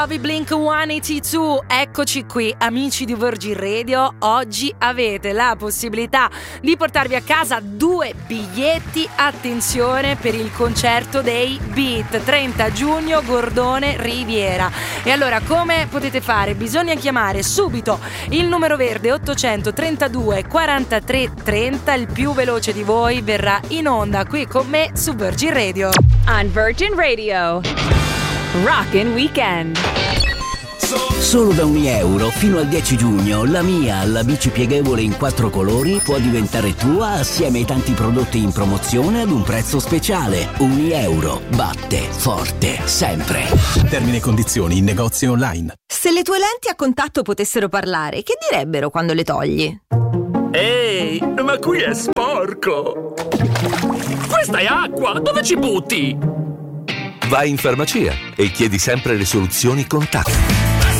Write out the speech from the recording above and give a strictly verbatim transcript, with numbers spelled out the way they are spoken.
Blink centottantadue, eccoci qui amici di Virgin Radio. Oggi avete la possibilità di portarvi a casa due biglietti, attenzione, per il concerto dei Beat, trenta giugno, Gordone Riviera. E allora come potete fare? Bisogna chiamare subito il numero verde ottocentotrentadue quarantatré trenta, il più veloce di voi verrà in onda qui con me su Virgin Radio. On Virgin Radio, Rockin' Weekend. Solo da un euro fino al dieci giugno la Mia, la bici pieghevole in quattro colori, può diventare tua assieme ai tanti prodotti in promozione ad un prezzo speciale. Un euro batte forte sempre. Termini e condizioni in negozi online. Se le tue lenti a contatto potessero parlare, che direbbero quando le togli? Ehi, ma qui è sporco! Questa è acqua! Dove ci butti? Vai in farmacia e chiedi sempre le soluzioni con T A C.